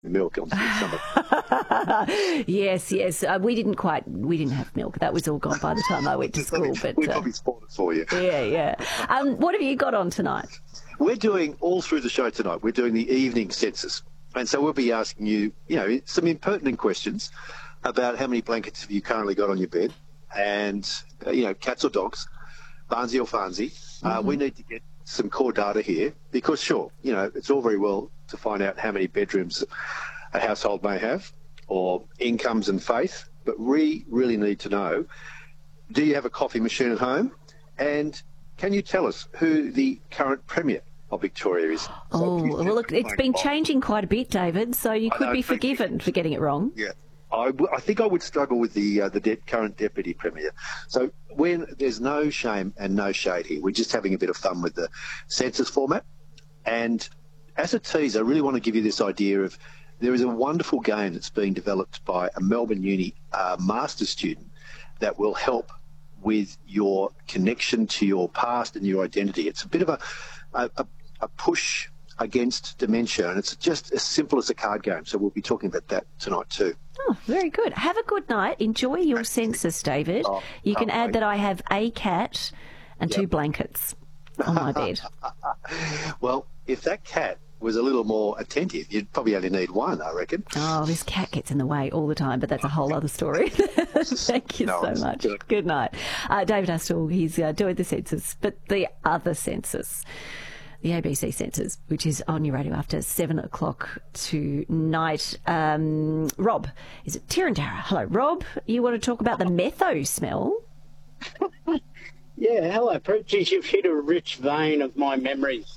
milk on summer. Yes. We didn't have milk. That was all gone by the time I went to school. But we probably spoiled it for you. Yeah. What have you got on tonight? We're doing, all through the show tonight, we're doing the evening census. And so we'll be asking you, some impertinent questions about how many blankets have you currently got on your bed, and, cats or dogs, Barnsey or Farnsey. We need to get some core data here because, sure, it's all very well to find out how many bedrooms a household may have or incomes and faith, but we really need to know, do you have a coffee machine at home? And can you tell us who the current Premier of Victoria is? Well, look, it's been changing quite a bit, David, so you could be forgiven for getting it wrong. Yeah. I think I would struggle with the current Deputy Premier. So when there's no shame and no shade here, we're just having a bit of fun with the census format. And as a tease, I really want to give you this idea of there is a wonderful game that's being developed by a Melbourne Uni master's student that will help with your connection to your past and your identity. It's a bit of a push against dementia, and it's just as simple as a card game. So we'll be talking about that tonight too. Oh, very good. Have a good night. Enjoy your census, David. You can add that I have a cat and 2 blankets on my bed. Well, if that cat was a little more attentive, you'd probably only need 1, I reckon. Oh, this cat gets in the way all the time, but that's a whole other story. Thank you so much. Good night. David Astle, he's doing the census, but the other census, the ABC census, which is on your radio after 7 o'clock tonight. Rob is at Tirrantara. Hello, Rob. You want to talk about the metho smell? Yeah, hello, Geez, you've hit a rich vein of my memories.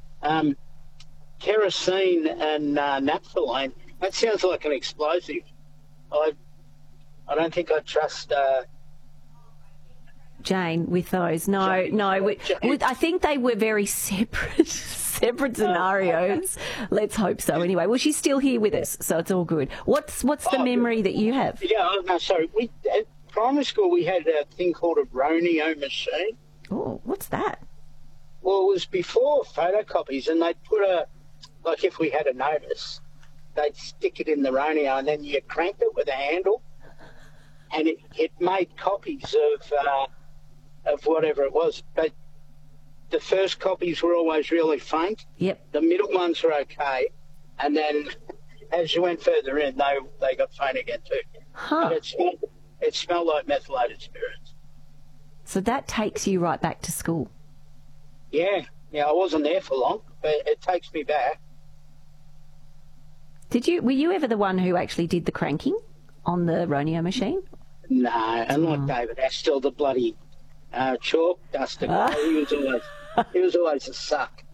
Kerosene and naphthalene, that sounds like an explosive. I don't think I'd trust... Jane, with those. No. I think they were very separate scenarios. Let's hope so. Anyway, well, she's still here with us, so it's all good. What's the memory that you have? Yeah, no, sorry. At primary school, we had a thing called a Roneo machine. Oh, what's that? Well, it was before photocopies, and they'd put like if we had a notice, they'd stick it in the Roneo, and then you cranked it with a handle, and it made copies of whatever it was. But the first copies were always really faint. Yep. The middle ones were okay, and then as you went further in, they got faint again too. Huh. But it smelled like methylated spirits. So that takes you right back to school. Yeah, I wasn't there for long, but it takes me back. Were you ever the one who actually did the cranking on the Roneo machine? No, unlike David Astle, the bloody chalk duster guy. He was always a suck.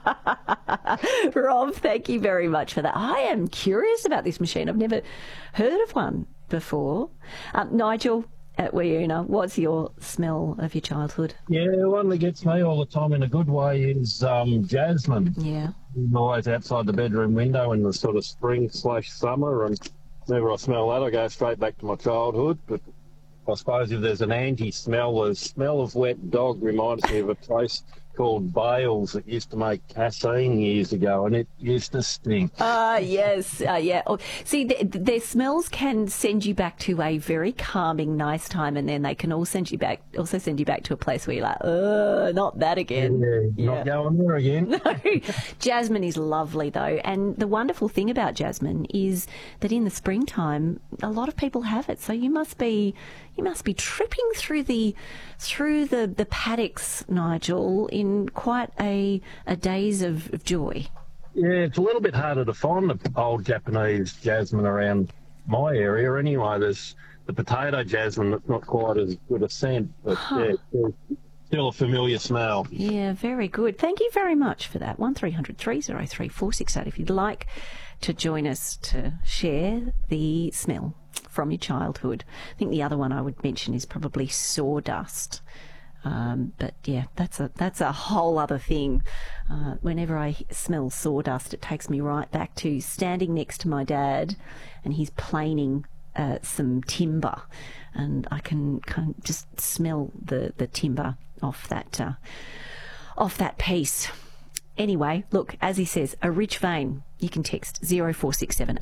Rob, thank you very much for that. I am curious about this machine. I've never heard of one before. Nigel at Wieuna, what's your smell of your childhood? Yeah, one that gets me all the time in a good way is jasmine. Yeah. Always outside the bedroom window in the sort of spring/summer, and whenever I smell that, I go straight back to my childhood. But I suppose if there's an anti-smell, the smell of wet dog reminds me of a place called Bales that used to make casein years ago, and it used to stink. Yes, yeah. See, their smells can send you back to a very calming, nice time, and then they can also send you back to a place where you're like, not that again. Yeah. Not going there again. No. Jasmine is lovely, though, and the wonderful thing about jasmine is that in the springtime, a lot of people have it. So you must be tripping through the paddocks, Nigel, in quite a daze of joy. Yeah, it's a little bit harder to find the old Japanese jasmine around my area anyway. There's the potato jasmine that's not quite as good a scent, but yeah, still a familiar smell. Yeah, very good. Thank you very much for that. 1300 303 468 if you'd like to join us to share the smell from your childhood. I think the other one I would mention is probably sawdust. But yeah, that's a whole other thing. Whenever I smell sawdust, it takes me right back to standing next to my dad, and he's planing some timber, and I can kind of just smell the timber off that piece. Anyway, look, as he says, a rich vein. You can text 0467